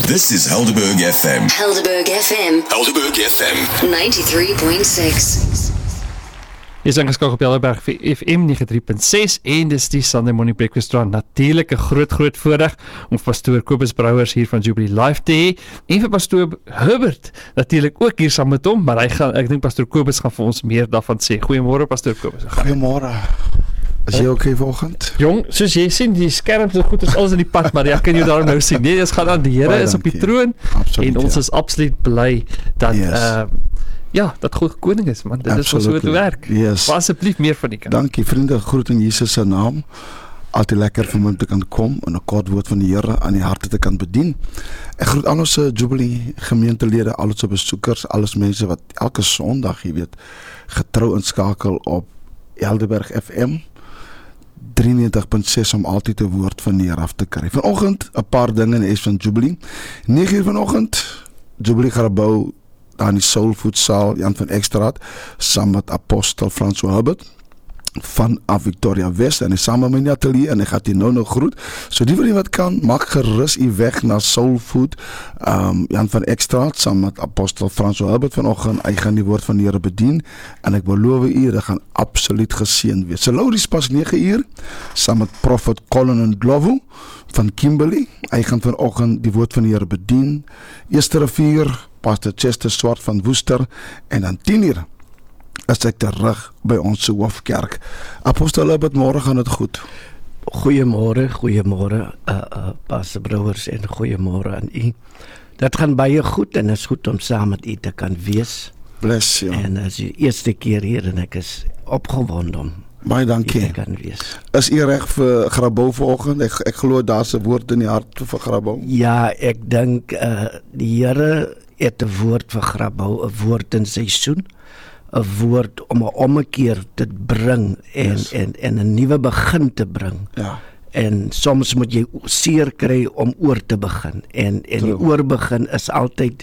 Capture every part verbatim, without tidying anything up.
This is Helderberg F M. Helderberg F M. Helderberg F M. ninety-three point six. Jy is ingeskakel op Helderberg F M ninety-three point six en dis die Sunday Morning Breakfast Run. Natuurlik 'n groot groot voorreg om pastoor Kobus Brouwers hier van Jubilee Live te hê en vir pastoor Herbert natuurlik ook hier saam met hom, maar hy gaan, ek dink pastoor Kobus gaan vir ons meer daarvan sê. Goeiemôre pastoor Kobus. Goeiemôre. Is jy oké vanoggend? Jong, soos jy sien, die skerms is goed, is alles in die pad, maar ek kan jou daarom nou sien. Nee, dit gaan aan, die Here is op die troon absoluut, en ons ja. is absoluut bly dat Yes. uh, ja, dat God koning is, man. Dit is wat so te werk. Yes. Maar asseblief meer van die kant. Dankie vriende, groet in Jesus se naam. Altyd lekker vir my om te kan kom en 'n kort woord van die Here aan die harte te kan bedien. Ek groet al ons Jubilee gemeentelede, al ons besoekers, al ons mense wat elke Sondag, jy weet, getrou inskakel op Helderberg F M drieënnegentig punt ses om altyd 'n woord van die Here af te kry. Vanoggend 'n paar dinge in die van Jubilee. nege uur vanoggend Jubilee Garabou daar in die Soul Food saal Jan van Ekstraat saam met apostel François Herbert van af Victoria West en hy saam met my atelier en hy gaan die nou nou groet. So die wat wat kan, maak gerus u weg na Soul Food um, Jan van Ekstraat saam met apostel François Herbert vanoggend. Hy gaan die woord van die Here bedien en ek beloof u, dit gaan absoluut geseën wees. So Laurie pas nege uur saam met Prophet Colin en Glovo van Kimberley. Hy gaan vanoggend die woord van die Here bedien. Eerste rivier Pastor Chester Swart van Woester en dan tien uur is ek terug by ons hoofkerk. Apostel Herbert, môre gaan dit goed. Goeiemôre, goeiemôre uh, uh, Pastor Brouwers en goeiemôre aan u. Dit gaan baie goed en is goed om saam met u te kan wees. Bless you. En as die eerste keer hier en ek is opgewonde om Baie dankie. te kan wees. Is u reg vir Grabouw vanoggend? Ek ek glo daar's 'n woord in die hart vir Grabouw. Ja, ek dink uh, die Here het 'n woord vir Grabouw, 'n woord in seisoen, 'n woord om 'n ommekeer te bring en Yes. en en 'n nuwe begin te bring. Ja. En soms moet jy seer kry om oor te begin. En en die oorbegin is altyd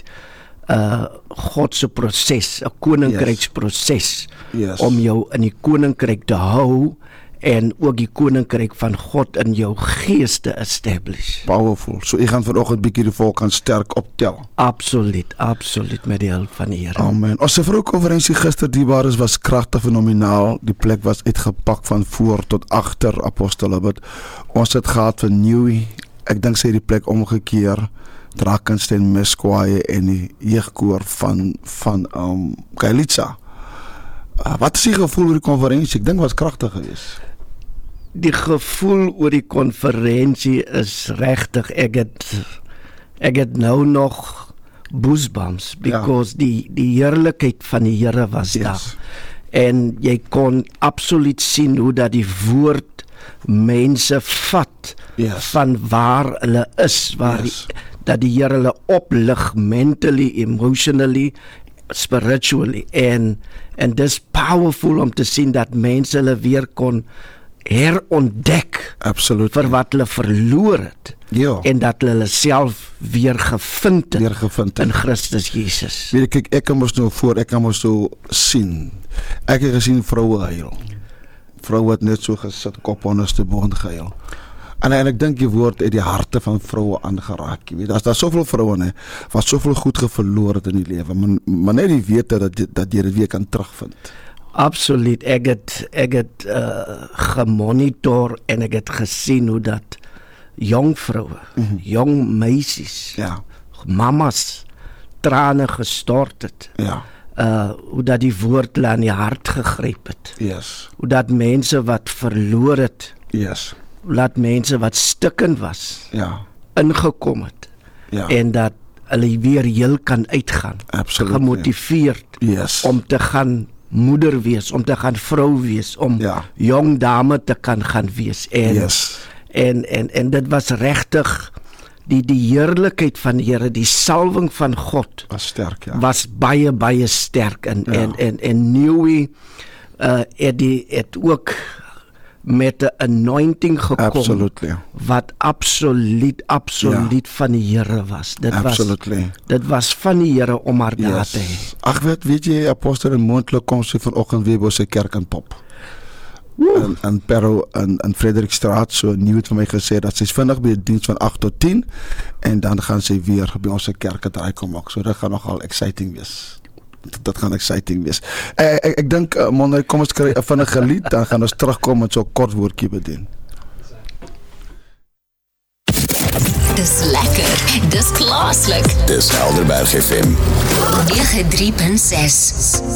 uh God se proses, 'n koninkryksproses Yes. om jou in die koninkryk te hou en ook die koninkryk van God in jou gees te establish. Powerful. So u gaan vanoggend bietjie die volk gaan sterk optel. Absoluut, absoluut met die hulp van die Here. Amen. Ons vroukonferensie gister diebaar is was kragtig fenomenaal. Die plek was uitgepak van voor tot agter, Apostel Herbert. Ons het gehad vir Newey. Ek dink sy het die plek omgekeer. Drakensberg Mesquite en die jeugkoor van van um Kailitsa. Uh, wat is die gevoel oor die konferensie? Ek dink was kragtig geweest. Die gevoel oor die konferensie is regtig, ek het ek het nou nog goosebumps because ja. die die heerlikheid van die Here was Yes. daar. En jy kon absoluut sien hoe dat die woord mense vat Yes. van waar hulle is, waar Yes. die, dat die Here hulle oplig mentally, emotionally, spiritually en en dis powerful om te sien dat mense hulle weer kon herontdek Absoluut. vir wat hulle verloor het. Ja. En dat hulle hulle self weer gevind het Weer gevind het. in Christus Jesus. Weet ek, ek kan mos nou voor, ek kan mos so sien. Ek het gesien vroue huil. Vroue het net so gesit, kop onderste boond gehuil. En, en ek dink die woord het die harte van vroue aangeraak. Jy weet, as daar soveel vroue hè, wat soveel goed geverloor het in die lewe, maar, maar net die wete dat jy, dat jy dit weer kan terugvind. Absoluut. Ek het ek het uh, gemonitor en ek het gesien hoe dat jong vroue, mm-hmm. jong meisies, Ja. mamas trane gestort het. Ja. Uh, hoe dat die woord hulle aan die hart gegryp het. Yes. Hoe dat mense wat verloor het, Yes. hoe dat mense wat stikkend was, Ja. ingekom het. Ja. En dat hulle weer heel kan uitgaan. Absoluut. Gemotiveerd Yes. om te gaan moeder wees, om te gaan vrou wees, om Ja. jong dame te kan gaan wees. En, Yes. en, en, en dit was regtig die, die heerlikheid van die Here, die salwing van God Was sterk, ja. was baie, baie sterk. En, Ja. en, en, en Newey uh, het, die, het ook met 'n anointing gekom Absolutely. wat absoluut, absoluut ja. van die Here was. Dit Absolutely. was, dit was van die Here om haar daar Yes. te hê. Ag weet, weet jy, apostel en moontlik kom sy vanoggend weer by sy kerk in Pop. in, in Perro in, in Frederikstraat. So Nieuw het vir my gesê dat sy's vinnig by die diens van agt tot tien en dan gaan sy weer by ons kerk draai kom maak. So dit gaan nogal exciting wees. Dat gaan exciting wees. Ek ek, ek dink uh, Monday kom ons kry 'n vinnige lied, dan gaan ons terugkom met so 'n kort woordjie bedien. Dis lekker, dis klaaslik. Dis Helderberg F M. nege drie punt ses